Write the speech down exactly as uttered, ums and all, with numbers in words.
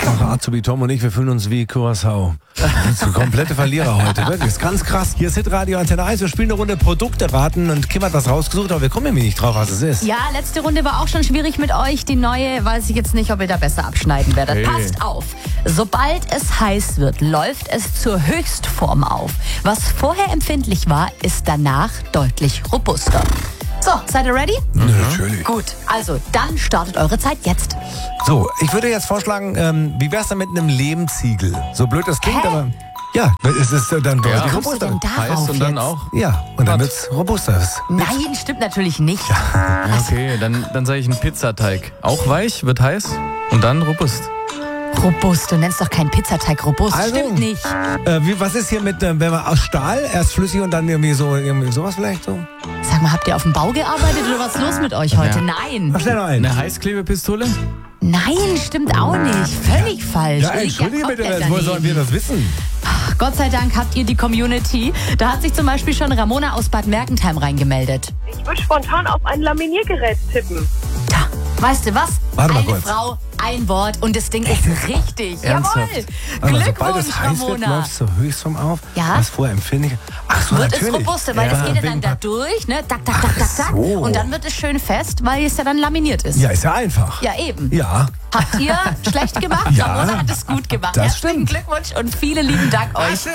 Ach, Azubi Tom und ich, wir fühlen uns wie Curaçao. So komplette Verlierer heute, wirklich. Ist ganz krass. Hier ist Hitradio Antenne eins. Wir spielen eine Runde Produkte raten und Kim hat was rausgesucht, aber wir kommen nämlich nicht drauf, was es ist. Ja, letzte Runde war auch schon schwierig mit euch. Die neue weiß ich jetzt nicht, ob ihr da besser abschneiden werdet. Hey. Passt auf. Sobald es heiß wird, läuft es zur Höchstform auf. Was vorher empfindlich war, ist danach deutlich robuster. So, seid ihr ready? Mhm. Natürlich. Gut, also dann startet eure Zeit jetzt. So, ich würde jetzt vorschlagen, ähm, wie wär's denn mit einem Lehmziegel? So blöd das klingt, Hä? aber ja, es ist äh, dann deutlich Wie kommst du robuster. denn darauf Heiß und dann jetzt? auch. Ja, und dann wird's robuster. Nein, stimmt natürlich nicht. Okay, dann, dann sage ich einen Pizzateig. Auch weich, wird heiß und dann robust. Robust, du nennst doch keinen Pizzateig robust. Also, Stimmt nicht. Äh, wie, was ist hier mit, äh, wenn man aus Stahl, erst flüssig und dann irgendwie so, irgendwie sowas vielleicht so? Sag mal, habt ihr auf dem Bau gearbeitet oder was ist los mit euch heute? Ja. Nein. Mach schnell noch einen. Eine Heißklebepistole? Nein, stimmt auch nicht. Völlig falsch. Ja, Ihr liegt entschuldige bitte, komplett woher sollen wir daneben. das wissen? Gott sei Dank habt ihr die Community. Da hat sich zum Beispiel schon Ramona aus Bad Mergentheim reingemeldet. Ich würde spontan auf ein Laminiergerät tippen. Tja, weißt du was? Warte mal Eine kurz. Frau, ein Wort und das Ding ist richtig. Ernsthaft? Jawohl. Aber sobald Glückwunsch, es heiß wird, Ramona. läuft es zur Höchstform auf. Ja. Was vorher empfindlich. Ach so, Wird es natürlich. robuster, weil Ja, das geht ja wegen dann da Pa- durch, ne? Tak, tak, tak, tak, tak. so. Und dann wird es schön fest, weil es ja dann laminiert ist. Ja, ist ja einfach. Ja, eben. Ja. Habt ihr schlecht gemacht? Ja. Ramona hat es gut gemacht. Das Herzlichen stimmt. Glückwunsch und vielen lieben Dank euch.